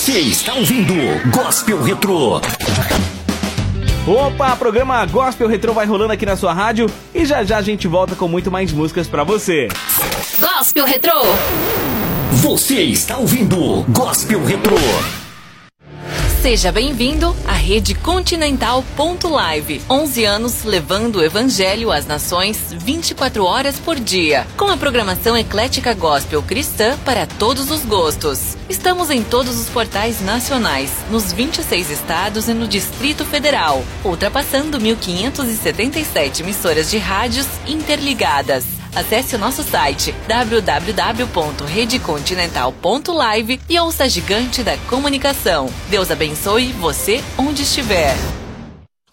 Você está ouvindo Gospel Retrô. Opa, programa Gospel Retrô vai rolando aqui na sua rádio e já já a gente volta com muito mais músicas pra você. Gospel Retrô. Você está ouvindo Gospel Retrô. Seja bem-vindo à Rede Continental Live. 11 anos levando o evangelho às nações 24 horas por dia, com a programação eclética gospel cristã para todos os gostos. Estamos em todos os portais nacionais, nos 26 estados e no Distrito Federal, ultrapassando 1.577 emissoras de rádios interligadas. Acesse o nosso site www.redecontinental.live e ouça a gigante da comunicação. Deus abençoe você onde estiver.